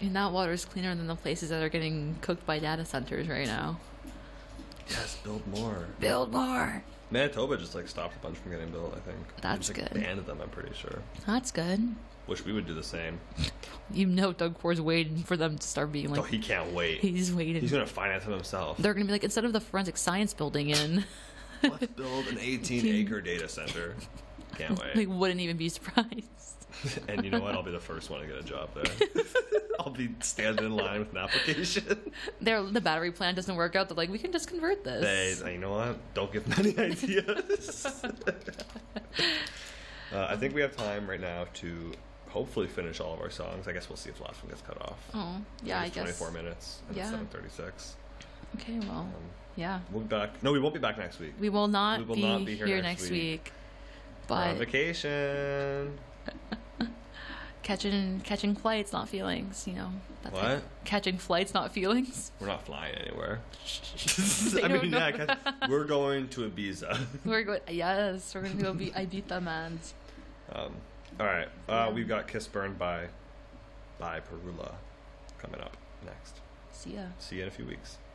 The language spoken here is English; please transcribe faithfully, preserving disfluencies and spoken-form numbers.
And that water is cleaner than the places that are getting cooked by data centers right now. Yes, build more. Build more. Manitoba just like stopped a bunch from getting built, I think. That's just, like, good. Banned them, I'm pretty sure. That's good. Wish we would do the same. You know Doug Ford's waiting for them to start being like... Oh, he can't wait. He's waiting. He's going to finance them himself. They're going to be like, instead of the forensic science building in... Let's build an eighteen-acre data center. Can't wait. Like, wouldn't even be surprised. And you know what? I'll be the first one to get a job there. I'll be standing in line with an application. Their, the battery plant doesn't work out. They're like, we can just convert this. They, you know what? Don't give them any ideas. uh, I think we have time right now to hopefully finish all of our songs. I guess we'll see if the last one gets cut off. Oh, yeah, I, I guess. twenty-four minutes and yeah. it's seven thirty-six. Okay, well, um, yeah. We'll be back. No, we won't be back next week. We will not, we will be, not be here, here next, next week. week. We're But on vacation. catching catching flights, not feelings. You know. That's What? It. Catching flights, not feelings. We're not flying anywhere. They I don't mean, know yeah, 'cause we're going to Ibiza. We're going. Yes, we're going to go be Ibiza mans. Um, all right, uh, we've got "Kiss Burned" by by Perula coming up next. See ya. See you in a few weeks.